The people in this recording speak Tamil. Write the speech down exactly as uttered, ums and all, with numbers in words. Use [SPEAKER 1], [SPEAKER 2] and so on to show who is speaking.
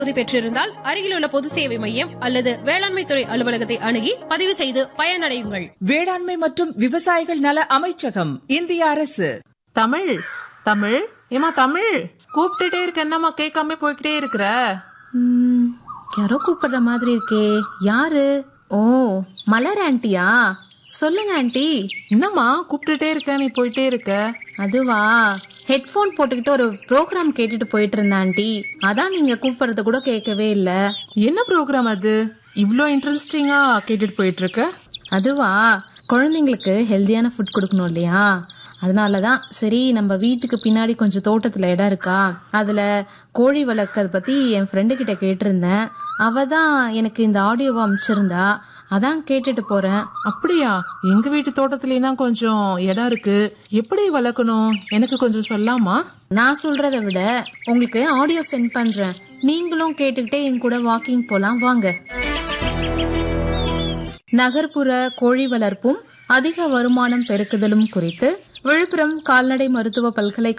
[SPEAKER 1] பெற்றிருந்தால் அருகில் உள்ள பொது சேவை மையம் அல்லது வேளாண்மை துறை அலுவலகத்தை அணுகி பதிவு செய்து பயனடையுங்கள்.
[SPEAKER 2] வேளாண்மை மற்றும் விவசாயிகள் நல அமைச்சகம், இந்திய அரசு.
[SPEAKER 3] தமிழ் தமிழ் ஏமா தமிழ் கூப்பிட்டுட்டே இருக்க, என்னம்மா கேட்காம போய்கிட்டே இருக்கிற?
[SPEAKER 4] யாரோ கூப்பிடுற மாதிரி இருக்கே, யாரு? ஓ, மலர் ஆண்டியா? சொல்லுங்க ஆண்டி.
[SPEAKER 3] என்னம்மா கூப்பிட்டுட்டே இருக்க, நீ போயிட்டே இருக்க?
[SPEAKER 4] அதுவா, ஹெட்போன் போட்டுக்கிட்டு ஒரு ப்ரோக்ராம் கேட்டுட்டு போயிட்டு இருந்தேன் ஆண்டி. அதான் நீங்க கூப்பிடுறது கூட கேட்கவே இல்லை.
[SPEAKER 3] என்ன ப்ரோக்ராம் அது? இவ்ளோ இன்ட்ரெஸ்டிங்கா கேட்டுட்டு போயிட்டு இருக்க?
[SPEAKER 4] அதுவா, குழந்தைங்களுக்கு ஹெல்தியான ஃபுட் கொடுக்கணும் இல்லையா, அதனாலதான் சரி நம்ம வீட்டுக்கு பின்னாடி கொஞ்சம் தோட்டத்துல இடம் இருக்கா, அதுல கோழி வளர்க்கறத பத்தி என் ஃப்ரெண்டு கிட்ட கேட்டிருந்தேன். அவ தான் எனக்கு இந்த ஆடியோவை அமைச்சிருந்தா, அதான் கேட்டுட்டு போறேன்.
[SPEAKER 3] அப்படியா? எங்க வீட்டு தோட்டத்திலயும் தான் கொஞ்சம் இடம் இருக்கு. எப்படி வளர்க்கணும் எனக்கு கொஞ்சம் சொல்லாமா?
[SPEAKER 4] நான் சொல்றதை விட உங்களுக்கு ஆடியோ சென்ட் பண்றேன், நீங்களும் கேட்டுக்கிட்டே என் கூட வாக்கிங் போலாம் வாங்க. நகர்ப்புற கோழி வளர்ப்பும் அதிக வருமானம் பெருக்குதலும் குறித்து விழுப்புரம் கால்நடை மருத்துவ பல்கலைக்கழக